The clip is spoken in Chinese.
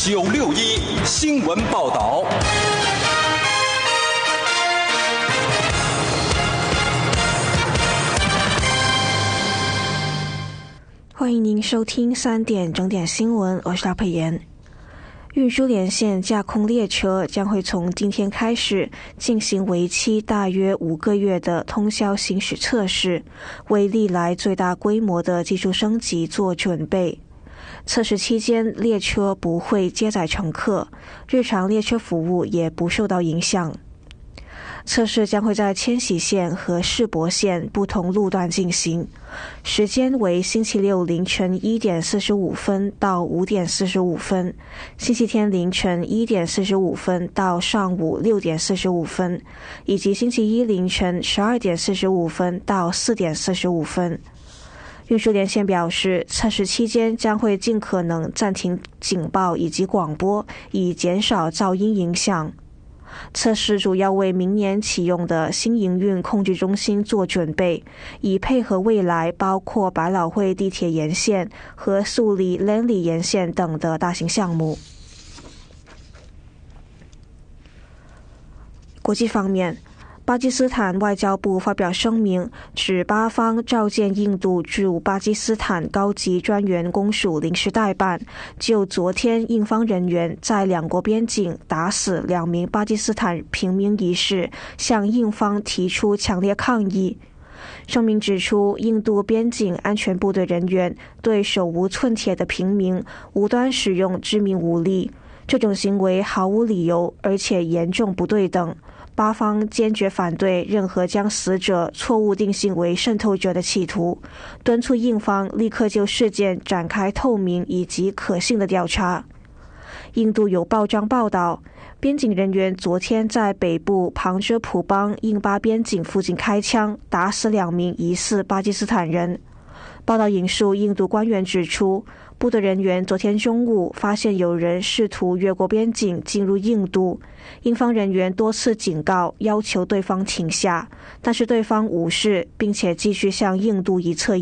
961新闻报道。 欢迎您收听3点整点新闻，我是廖佩妍。运输连线架空列车将会从今天开始进行为期大约5个月的通宵行驶测试，为历来最大规模的技术升级做准备。测试期间，列车不会接载乘客，日常列车服务也不受到影响。测试将会在千禧线和世博线不同路段进行，时间为星期六凌晨1点45分到5点45分，星期天凌晨1点45分到上午6点45分，以及星期一凌晨12点45分到4点45分。运输连线表示，测试期间将会尽可能暂停警报以及广播，以减少噪音影响。测试主要为明年启用的新营运控制中心做准备，以配合未来包括百老汇地铁沿线和素里 Lanley 沿线等的大型项目。国际方面，巴基斯坦外交部发表声明，指巴方召见印度驻巴基斯坦高级专员公署临时代办，就昨天印方人员在两国边境打死2名巴基斯坦平民一事，向印方提出强烈抗议。声明指出，印度边境安全部队人员对手无寸铁的平民无端使用致命武力，这种行为毫无理由，而且严重不对等。巴方坚决反对任何将死者错误定性为渗透者的企图，敦促印方立刻就事件展开透明以及可信的调查。印度有报章报道，边境人员昨天在北部旁遮普邦印巴边境附近开枪，打死2名疑似巴基斯坦人。报道引述印度官员指出，部队人员昨天中午发现有人试图越过边境进入印度，印方人员多次警告，要求对方停下，但是对方无视，并且继续向印度一侧